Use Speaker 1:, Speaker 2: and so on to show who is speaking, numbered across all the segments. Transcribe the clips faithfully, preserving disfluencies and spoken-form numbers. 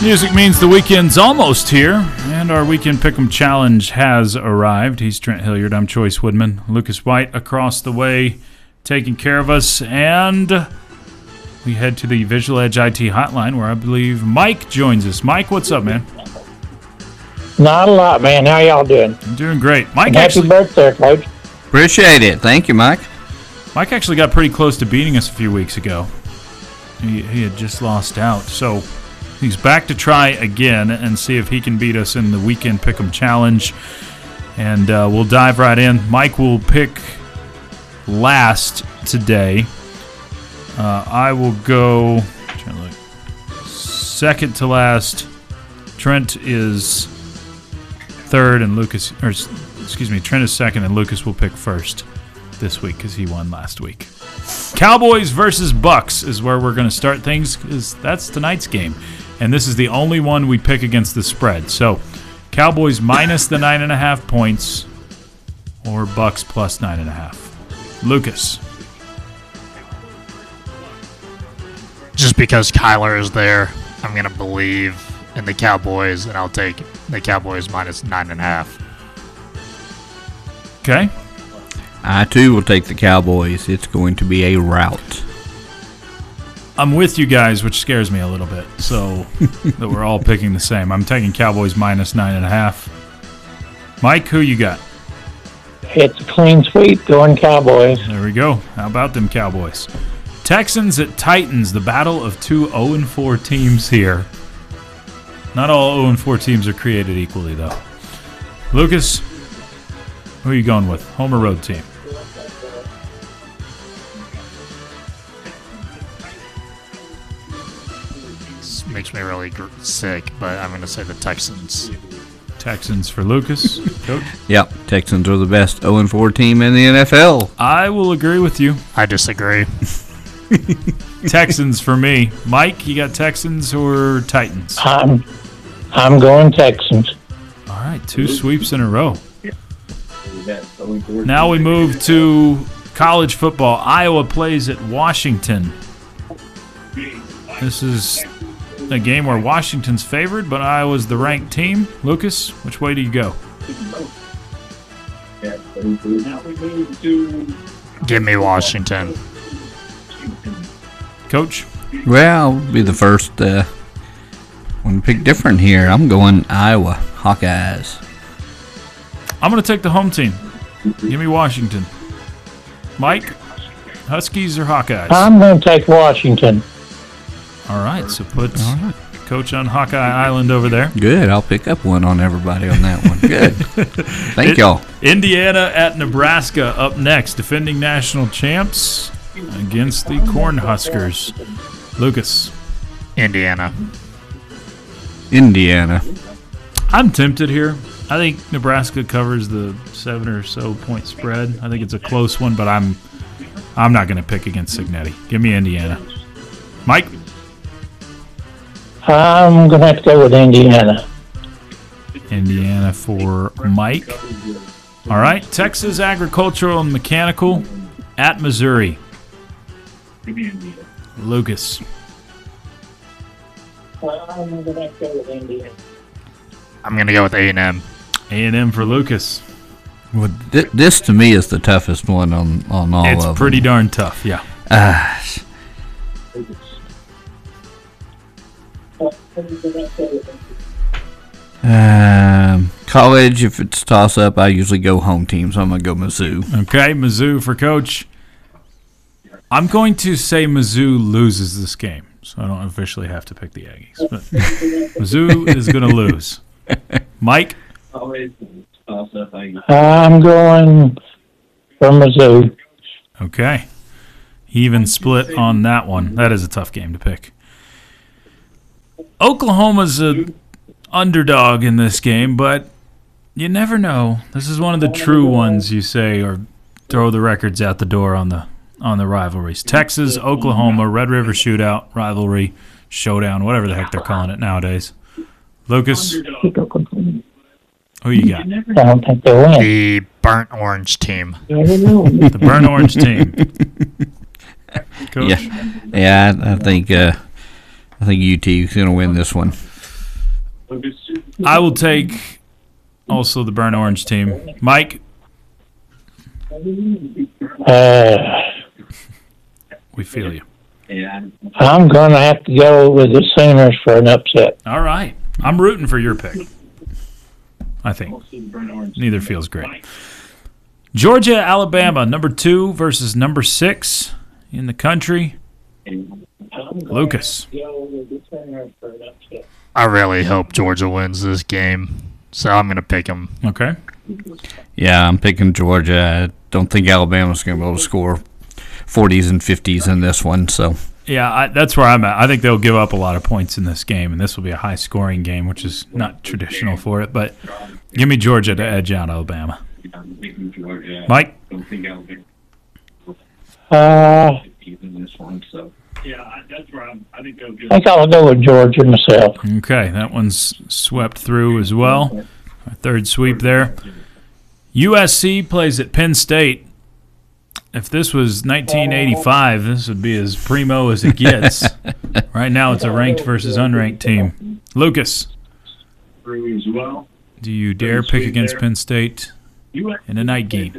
Speaker 1: Music means the weekend's almost here, and our Weekend Pick'em Challenge has arrived. He's Trent Hilliard. I'm Choice Woodman. Lucas White across the way taking care of us, and we head to the Visual Edge I T hotline where I believe Mike joins us. Mike, what's up, man?
Speaker 2: Not a lot, man. How y'all doing?
Speaker 1: I'm doing great. Mike,
Speaker 2: and happy
Speaker 1: actually,
Speaker 2: birthday, Coach.
Speaker 3: Appreciate it. Thank you, Mike.
Speaker 1: Mike actually got pretty close to beating us a few weeks ago. He, he had just lost out, so he's back to try again and see if he can beat us in the Weekend Pick'em Challenge. And uh, we'll dive right in. Mike will pick last today. Uh, I will go trying to look, second to last. Trent is third, and Lucas, or excuse me, Trent is second, and Lucas will pick first this week because he won last week. Cowboys versus Bucks is where we're going to start things because that's tonight's game. And this is the only one we pick against the spread. So, Cowboys minus the nine and a half points, or Bucks plus nine and a half. Lucas.
Speaker 4: Just because Kyler is there, I'm gonna believe in the Cowboys, and I'll take the Cowboys minus nine and a half.
Speaker 1: Okay.
Speaker 3: I too will take the Cowboys. It's going to be a rout.
Speaker 1: I'm with you guys, which scares me a little bit, so that we're all picking the same. I'm taking Cowboys minus nine and a half. Mike, who you got?
Speaker 2: It's a clean sweep going Cowboys.
Speaker 1: There we go. How about them Cowboys? Texans at Titans, the battle of two oh and four teams here. Not all oh and four teams are created equally, though. Lucas, who are you going with? Home or road team?
Speaker 4: Makes me really gr- sick, but I'm going to say the Texans.
Speaker 1: Texans for Lucas. Coach?
Speaker 3: Yep, Texans are the best oh and four team in the N F L.
Speaker 1: I will agree with you.
Speaker 4: I disagree.
Speaker 1: Texans for me. Mike, you got Texans or Titans?
Speaker 2: I'm, I'm going Texans.
Speaker 1: All right, two sweeps in a row. Now we move to college football. Iowa plays at Washington. This is a game where Washington's favored, but Iowa's the ranked team. Lucas, which way do you go?
Speaker 4: Give me Washington.
Speaker 1: Coach?
Speaker 3: Well, I'll be the first uh, one to pick different here. I'm going Iowa Hawkeyes.
Speaker 1: I'm going to take the home team. Give me Washington. Mike, Huskies or Hawkeyes?
Speaker 2: I'm going to take Washington.
Speaker 1: All right, so put
Speaker 3: All right.
Speaker 1: Coach on Hawkeye Island over there.
Speaker 3: Good. I'll pick up one on everybody on that one. Good. Thank
Speaker 1: it,
Speaker 3: y'all.
Speaker 1: Indiana at Nebraska up next. Defending national champs against the Cornhuskers. Lucas.
Speaker 4: Indiana.
Speaker 3: Indiana.
Speaker 1: I'm tempted here. I think Nebraska covers the seven or so point spread. I think it's a close one, but I'm I'm not going to pick against Signetti. Give me Indiana. Mike?
Speaker 2: I'm going to have to go with Indiana.
Speaker 1: Indiana for Mike. All right, Texas Agricultural and Mechanical at Missouri. Lucas.
Speaker 2: I'm going to have to go with Indiana.
Speaker 4: I'm going to go with A and M.
Speaker 1: A and M for Lucas.
Speaker 3: Well, th- this to me is the toughest one on, on all
Speaker 1: It's
Speaker 3: of them.
Speaker 1: It's pretty darn tough, yeah.
Speaker 3: Uh, um, college, if it's toss-up, I usually go home team, so I'm going to go Mizzou.
Speaker 1: Okay, Mizzou for Coach. I'm going to say Mizzou loses this game, so I don't officially have to pick the Aggies. But Mizzou is going to lose. Mike?
Speaker 2: I'm going for Mizzou.
Speaker 1: Okay. Even split on that one. That is a tough game to pick. Oklahoma's a underdog in this game, but you never know. This is one of the true ones you say or throw the records out the door on the on the rivalries. Texas, Oklahoma, Red River Shootout, rivalry, showdown, whatever the heck they're calling it nowadays. Lucas, who you got?
Speaker 2: I don't think they'll win.
Speaker 4: The burnt orange team.
Speaker 1: The burnt orange team. Coach?
Speaker 3: Yeah, yeah. I, I think uh, I think U T is going to win this one.
Speaker 1: I will take also the burnt orange team. Mike,
Speaker 2: Uh,
Speaker 1: we feel you.
Speaker 2: I'm going to have to go with the Sooners for an upset.
Speaker 1: All right. I'm rooting for your pick. I think. Neither feels great. Georgia, Alabama, number two versus number six in the country. Lucas.
Speaker 4: I really hope Georgia wins this game, so I'm going to pick them.
Speaker 1: Okay.
Speaker 3: Yeah, I'm picking Georgia. I don't think Alabama's going to be able to score forties and fifties in this one. So
Speaker 1: Yeah, I, that's where I'm at. I think they'll give up a lot of points in this game, and this will be a high-scoring game, which is not traditional for it. But give me Georgia to edge out Alabama. Mike?
Speaker 2: Uh, I think I'll go with Georgia myself.
Speaker 1: Okay, that one's swept through as well. Our third sweep there. U S C plays at Penn State. If this was nineteen eighty-five, this would be as primo as it gets. Right now, it's a ranked versus unranked team. Lucas, do you dare pick against Penn State in a night game?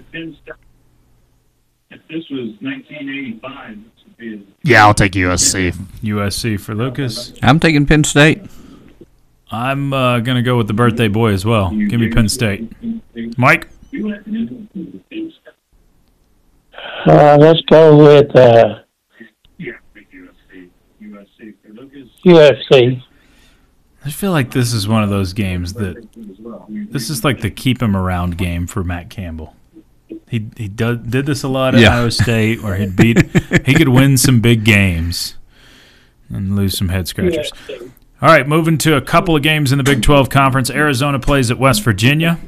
Speaker 5: If this was nineteen eighty-five, this would be
Speaker 4: Yeah, I'll take U S C.
Speaker 1: U S C for Lucas.
Speaker 3: I'm taking Penn State.
Speaker 1: I'm uh, going to go with the birthday boy as well. Give me Penn State. Mike?
Speaker 2: Uh, let's go with uh,
Speaker 5: yeah, big U S C. U S C for Lucas.
Speaker 2: U S C.
Speaker 1: I feel like this is one of those games that this is like the keep him around game for Matt Campbell. He he did, did this a lot at
Speaker 3: Yeah.
Speaker 1: Iowa State, where he'd beat he could win some big games and lose some head scratchers. All right, moving to a couple of games in the Big twelve Conference. Arizona plays at West Virginia.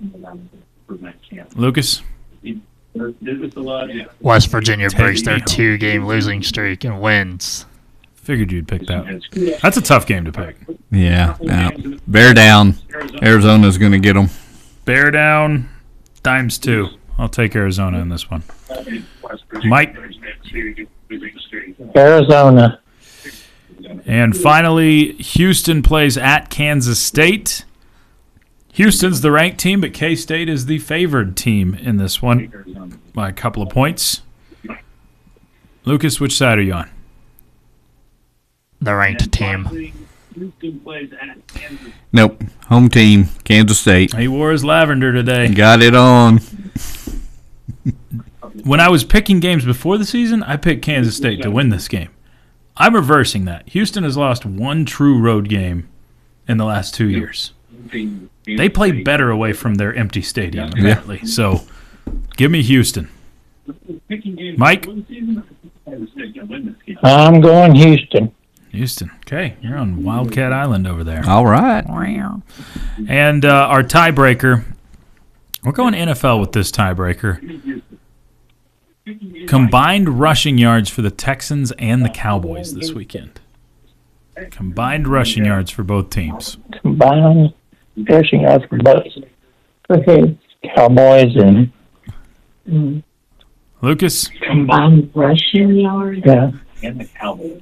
Speaker 1: Lucas?
Speaker 5: Did this a lot, yeah.
Speaker 4: West Virginia breaks their
Speaker 1: Teddy.
Speaker 4: two-game losing streak and wins.
Speaker 1: Figured you'd pick that. That's a tough game to pick.
Speaker 3: Yeah, yeah. Bear down. Arizona's going to get them.
Speaker 1: Bear down, times two. I'll take Arizona in this one. Mike?
Speaker 2: Arizona.
Speaker 1: And finally, Houston plays at Kansas State. Houston's the ranked team, but K-State is the favored team in this one by a couple of points. Lucas, which side are you on?
Speaker 4: The ranked team.
Speaker 5: Houston plays at Kansas.
Speaker 3: Nope. Home team, Kansas State.
Speaker 1: He wore his lavender today.
Speaker 3: Got it on.
Speaker 1: When I was picking games before the season, I picked Kansas State to win this game. I'm reversing that. Houston has lost one true road game in the last two years. They play better away from their empty stadium, apparently. So, give me Houston. Mike?
Speaker 2: I'm going Houston.
Speaker 1: Houston. Okay, you're on Wildcat Island over there.
Speaker 3: All right.
Speaker 1: And uh, our tiebreaker, we're going N F L with this tiebreaker. Combined rushing yards for the Texans and the Cowboys this weekend. Combined rushing yards for both teams.
Speaker 2: Combined rushing yards for both. Okay. Cowboys and
Speaker 6: Mm.
Speaker 1: Lucas?
Speaker 6: Combined rushing yards.
Speaker 2: yeah.
Speaker 5: And the Cowboys.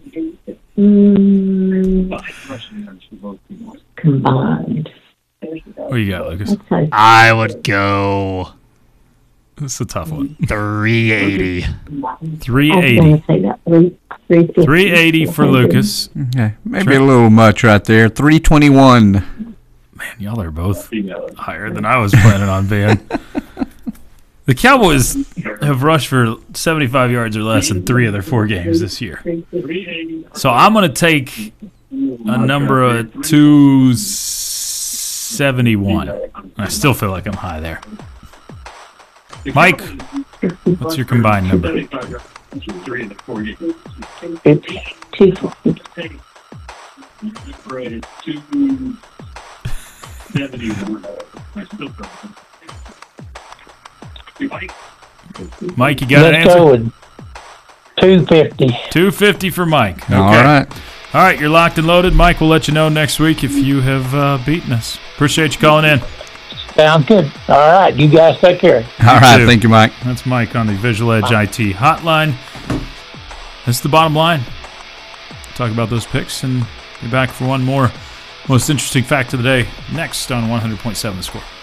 Speaker 6: Mm,
Speaker 5: Five rushing yards for both teams.
Speaker 6: combined.
Speaker 1: What do you got, Lucas?
Speaker 6: Let's say
Speaker 4: I would go
Speaker 1: This is a tough one.
Speaker 4: three eighty.
Speaker 1: three
Speaker 6: I was
Speaker 1: eighty.
Speaker 6: going to say that three three fifty.
Speaker 1: three eighty for Lucas.
Speaker 3: Okay. Maybe a little much right there. three twenty-one.
Speaker 1: Man, y'all are both higher than I was planning on being. The Cowboys have rushed for seventy-five yards or less in three of their four games this year. So I'm going to take a number of two seventy-one. I still feel like I'm high there. Mike, what's your combined number?
Speaker 5: Three of the four games.
Speaker 2: Fifty.
Speaker 6: Two fifty.
Speaker 5: Right, two seventy-one. I still feel Mike?
Speaker 1: Mike, you got an
Speaker 2: Let's go
Speaker 1: answer?
Speaker 2: with two fifty.
Speaker 1: two fifty for Mike. Okay.
Speaker 3: All right.
Speaker 1: All right, you're locked and loaded. Mike will let you know next week if you have uh, beaten us. Appreciate you calling in.
Speaker 2: Sounds good. All right. You guys take care.
Speaker 3: All right.
Speaker 1: too.
Speaker 3: Thank you, Mike.
Speaker 1: That's Mike on the Visual Edge I T hotline. That's the bottom line. Talk about those picks and be back for one more Most interesting fact of the day next on one hundred point seven The Score.